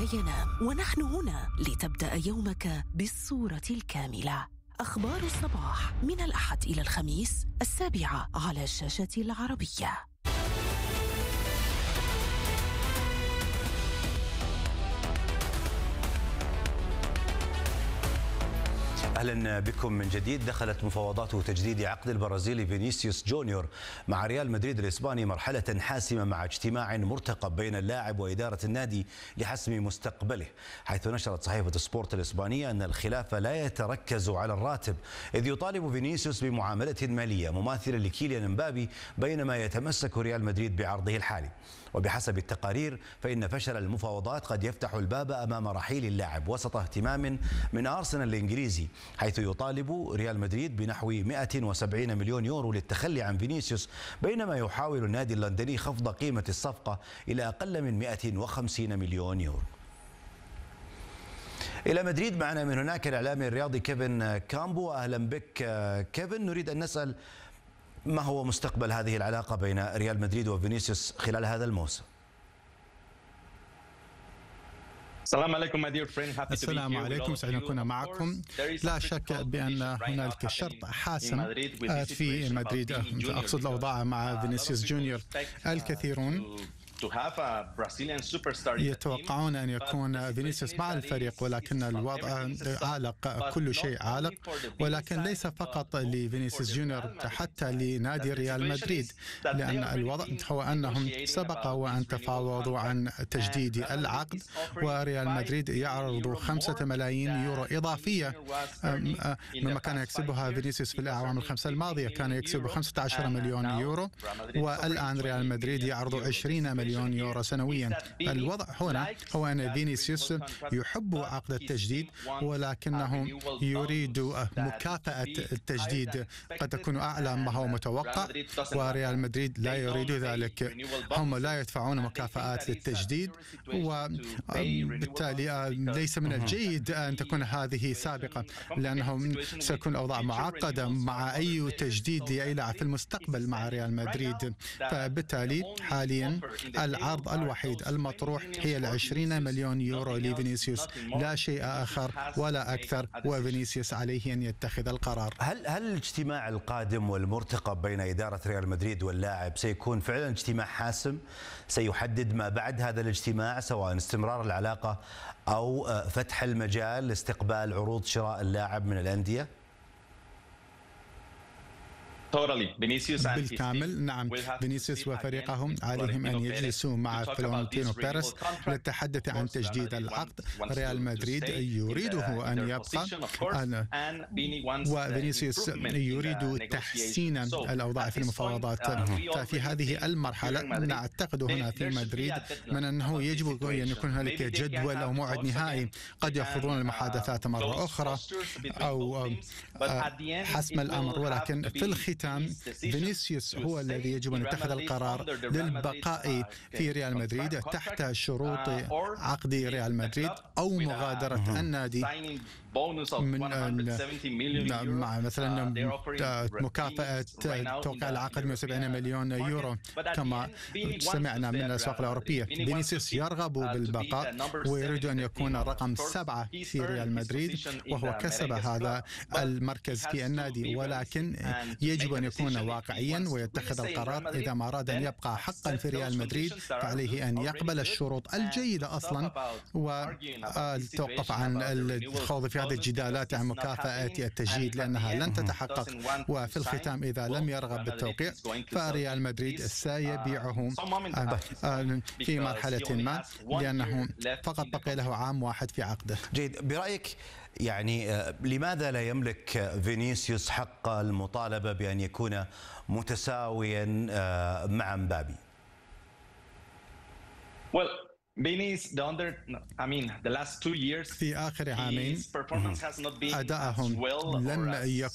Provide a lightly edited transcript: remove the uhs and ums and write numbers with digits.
ينام، ونحن هنا لتبدأ يومك بالصورة الكاملة. أخبار الصباح من الأحد إلى الخميس 7:00 على الشاشة العربية. أهلا بكم من جديد. دخلت مفاوضات تجديد عقد البرازيلي فينيسيوس جونيور مع ريال مدريد الإسباني مرحلة حاسمة مع اجتماع مرتقب بين اللاعب وإدارة النادي لحسم مستقبله، حيث نشرت صحيفة سبورت الإسبانية أن الخلاف لا يتركز على الراتب، إذ يطالب فينيسيوس بمعاملة مالية مماثلة لكيليان امبابي، بينما يتمسك ريال مدريد بعرضه الحالي. وبحسب التقارير فإن فشل المفاوضات قد يفتح الباب أمام رحيل اللاعب وسط اهتمام من أرسنال الإنجليزي، حيث يطالب ريال مدريد بنحو 170 مليون يورو للتخلي عن فينيسيوس، بينما يحاول النادي اللندني خفض قيمة الصفقة إلى أقل من 150 مليون يورو. إلى مدريد معنا من هناك الإعلامي الرياضي كيفن كامبو. أهلا بك كيفن. نريد أن نسأل ما هو مستقبل هذه العلاقة بين ريال مدريد وفينيسيوس خلال هذا الموسم؟ السلام عليكم السلام عليكم، سعيد أن أكون معكم. لا شك بأن هنالك شرط حاسم في مدريد، أقصد الأوضاع مع فينيسيوس جونيور. الكثيرون يتوقعون أن يكون فينيسيوس مع الفريق، ولكن الوضع عالق، كل شيء عالق، ولكن ليس فقط لفينيسيوس جونيور، حتى لنادي ريال مدريد، لأن الوضع هو أنهم سبق وأن تفاوضوا عن تجديد العقد، وريال مدريد يعرض 5 ملايين يورو إضافية مما كان يكسبها فينيسيوس في الأعوام الخمسة الماضية. كان يكسب 15 مليون يورو، والآن ريال مدريد يعرض 20 مليون يورو سنويا. الوضع هنا هو أن فينيسيوس يحب عقد التجديد، ولكنه يريد مكافأة التجديد قد تكون أعلى ما هو متوقع، وريال مدريد لا يريد ذلك. هم لا يدفعون مكافآت للتجديد، وبالتالي ليس من الجيد أن تكون هذه سابقة، لأنه سيكون الأوضاع معقدة مع أي تجديد لأي لاعب في المستقبل مع ريال مدريد. فبالتالي حاليا العرض الوحيد المطروح هي 20 مليون يورو لفينيسيوس، لا شيء آخر ولا أكثر، وفينيسيوس عليه أن يتخذ القرار. هل الاجتماع القادم والمرتقب بين إدارة ريال مدريد واللاعب سيكون فعلا اجتماع حاسم سيحدد ما بعد هذا الاجتماع، سواء استمرار العلاقة أو فتح المجال لاستقبال عروض شراء اللاعب من الأندية؟ بالكامل نعم. فينيسيوس وفريقهم عليهم أن يجلسوا مع فلورنتينو بيريز للتحدث عن تجديد العقد. ريال مدريد يريده أن يبقى، وفينيسيوس يريد تحسين الأوضاع في المفاوضات. ففي هذه المرحلة نعتقد هنا في مدريد من أنه يجب أن يكون هناك جدول أو موعد نهائي، قد يرفضون المحادثات مرة أخرى أو حسم الأمر، ولكن في الختام فينيسيوس هو الذي يجب أن يتخذ القرار للبقاء في ريال مدريد تحت شروط عقد ريال مدريد، أو مغادرة النادي من مع مثلا مكافأة توقيع العقد 170 مليون يورو كما سمعنا من الأسواق الأوروبية. فينيسيوس يرغب بالبقاء ويريد أن يكون رقم 7 في ريال مدريد، وهو كسب هذا المركز في النادي، ولكن يجب أن يكون واقعيا ويتخذ القرار. إذا ما أراد أن يبقى حقا في ريال مدريد فعليه أن يقبل الشروط الجيدة أصلا، وتوقف عن الخوض في هذه الجدالات عن مكافأة التجديد، لأنها لن تتحقق. وفي الختام إذا لم يرغب بالتوقيع فريال مدريد سيبيعه في مرحلة ما، لأنه فقط بقي له عام واحد في عقده. جيد. برأيك يعني لماذا لا يملك فينيسيوس حق المطالبة بأن يكون متساويا مع مبابي؟ في آخر عامين أداءهم لم